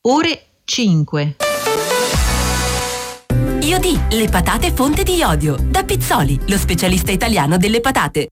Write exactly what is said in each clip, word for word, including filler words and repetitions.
ore cinque. Iodi, le patate fonte di iodio. Da Pizzoli, lo specialista italiano delle patate.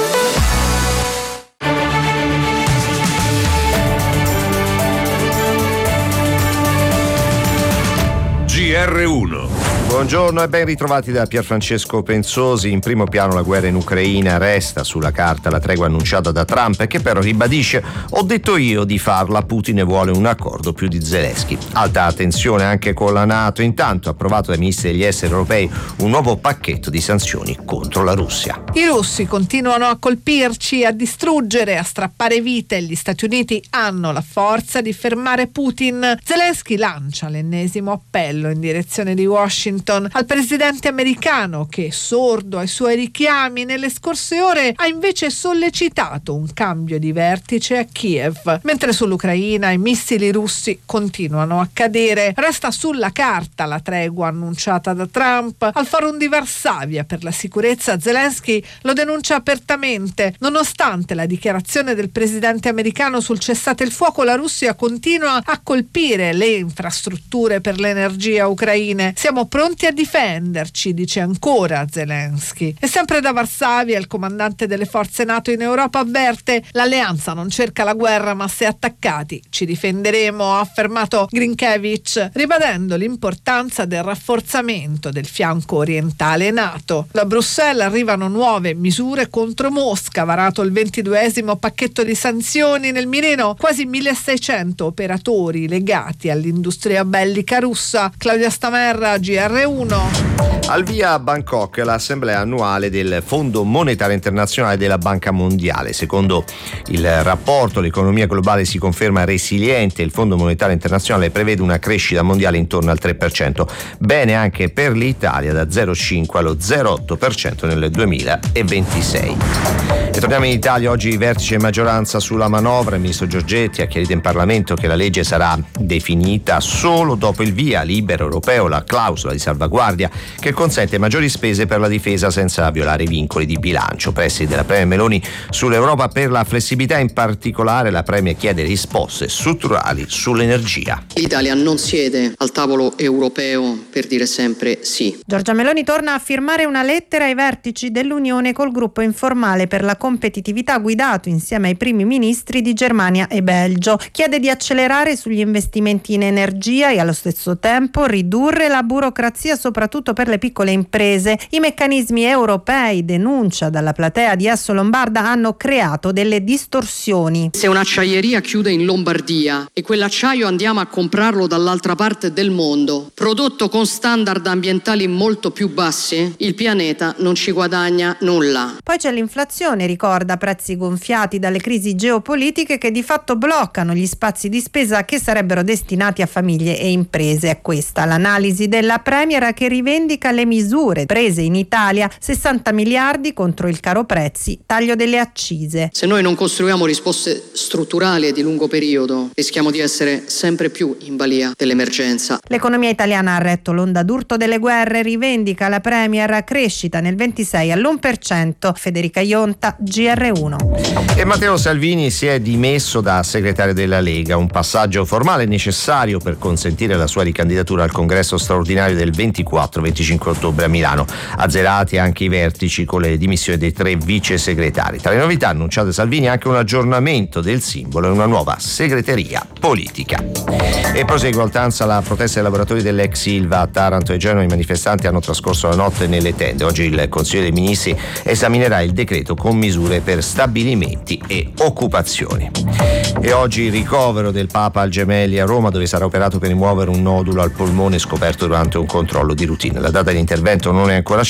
G R uno. Buongiorno e ben ritrovati da Pierfrancesco Pensosi. In primo piano la guerra in Ucraina, resta sulla carta la tregua annunciata da Trump, che però ribadisce: ho detto io di farla, Putin ne vuole un accordo più di Zelensky. Alta tensione anche con la NATO. Intanto approvato dai ministri degli esteri europei un nuovo pacchetto di sanzioni contro la Russia. I russi continuano a colpirci, a distruggere, a strappare vite. Gli Stati Uniti hanno la forza di fermare Putin. Zelensky lancia l'ennesimo appello in direzione di Washington al presidente americano, che, sordo ai suoi richiami nelle scorse ore, ha invece sollecitato un cambio di vertice a Kiev. Mentre sull'Ucraina i missili russi continuano a cadere. Resta sulla carta la tregua annunciata da Trump. Al Forum di Varsavia per la sicurezza Zelensky lo denuncia apertamente. Nonostante la dichiarazione del presidente americano sul cessate il fuoco, la Russia continua a colpire le infrastrutture per l'energia ucraine. Siamo pronti a difenderci, dice ancora Zelensky. E sempre da Varsavia il comandante delle forze NATO in Europa avverte: l'alleanza non cerca la guerra, ma se attaccati ci difenderemo, ha affermato Grinkevic, ribadendo l'importanza del rafforzamento del fianco orientale NATO. Da Bruxelles arrivano nuove misure contro Mosca, varato il ventiduesimo pacchetto di sanzioni, nel mirino quasi milleseicento operatori legati all'industria bellica russa. Claudia Stamerra, G R uno. Al via a Bangkok l'assemblea annuale del Fondo Monetario Internazionale della Banca Mondiale. Secondo il rapporto, l'economia globale si conferma resiliente. Il Fondo Monetario Internazionale prevede una crescita mondiale intorno al tre per cento. Bene anche per l'Italia, da zero virgola cinque allo zero virgola otto per cento nel duemilaventisei. E torniamo in Italia. Oggi vertice e maggioranza sulla manovra. Il ministro Giorgetti ha chiarito in Parlamento che la legge sarà definita solo dopo il via libero europeo, la clausola di salvaguardia che consente maggiori spese per la difesa senza violare i vincoli di bilancio. Pressi della Premier Meloni sull'Europa per la flessibilità, in particolare la Premier chiede risposte strutturali sull'energia. L'Italia non siede al tavolo europeo per dire sempre sì. Giorgia Meloni torna a firmare una lettera ai vertici dell'Unione col gruppo informale per la competitività guidato insieme ai primi ministri di Germania e Belgio. Chiede di accelerare sugli investimenti in energia e allo stesso tempo ridurre la burocrazia, soprattutto per le piccole imprese. I meccanismi europei, denuncia dalla platea di Asso Lombarda, hanno creato delle distorsioni. Se un'acciaieria chiude in Lombardia e quell'acciaio andiamo a comprarlo dall'altra parte del mondo, prodotto con standard ambientali molto più bassi, il pianeta non ci guadagna nulla. Poi c'è l'inflazione, ricorda, prezzi gonfiati dalle crisi geopolitiche che di fatto bloccano gli spazi di spesa che sarebbero destinati a famiglie e imprese. È questa l'analisi della Premier, che rivendica le misure prese in Italia: sessanta miliardi contro il caro prezzi, taglio delle accise. Se noi non costruiamo risposte strutturali e di lungo periodo, rischiamo di essere sempre più in balia dell'emergenza. L'economia italiana ha retto l'onda d'urto delle guerre, rivendica la Premier, crescita nel ventisei all'uno per cento. Federica Ionta, G R uno. E Matteo Salvini si è dimesso da segretario della Lega, un passaggio formale necessario per consentire la sua ricandidatura al congresso straordinario del ventiquattro venticinque ottobre a Milano. Azzerati anche i vertici con le dimissioni dei tre vice segretari. Tra le novità annunciate Salvini anche un aggiornamento del simbolo e una nuova segreteria politica. E prosegue Oltanza la protesta dei lavoratori dell'ex Ilva. A Taranto e Genova i manifestanti hanno trascorso la notte nelle tende. Oggi il Consiglio dei Ministri esaminerà il decreto con misure per stabilimenti e occupazioni. E oggi il ricovero del Papa al Gemelli a Roma, dove sarà operato per rimuovere un nodulo al polmone scoperto durante un controllo di routine. La data di intervento non è ancora